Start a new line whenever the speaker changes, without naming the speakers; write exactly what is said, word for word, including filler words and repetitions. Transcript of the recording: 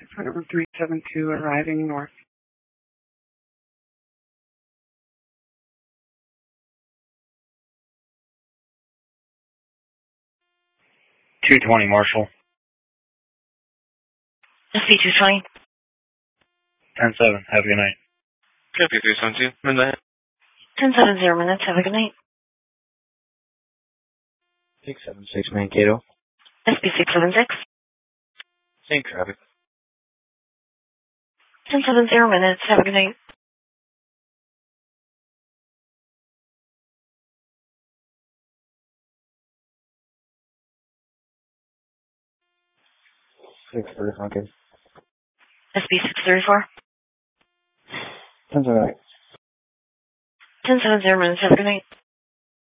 flight number three seven two arriving north.
two twenty, Marshall.
S B two twenty.
ten seven, have a good night.
Copy three seven two, minutes.
ten seven zero minutes, have a good night.
six seven six, Mankato.
S B six seven six.
Same traffic.
ten seven zero minutes, have a good night.
six thirty, okay.
S B six thirty-four.
ten seven eight.
ten seven zero minutes, have a good night.